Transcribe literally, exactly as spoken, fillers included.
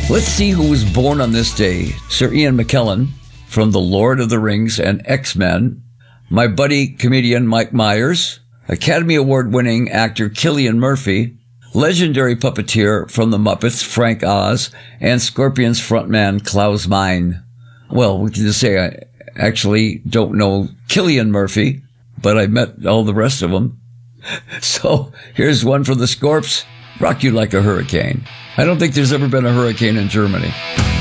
Let's see who was born on this day. Sir Ian McKellen from The Lord of the Rings and X-Men. My buddy comedian Mike Myers. Academy Award-winning actor Cillian Murphy. Legendary puppeteer from The Muppets, Frank Oz. And Scorpions frontman Klaus Meine. Well, we can just say I actually don't know Cillian Murphy, but I met all the rest of them. So here's one for the Scorps. Rock you like a hurricane. I don't think there's ever been a hurricane in Germany.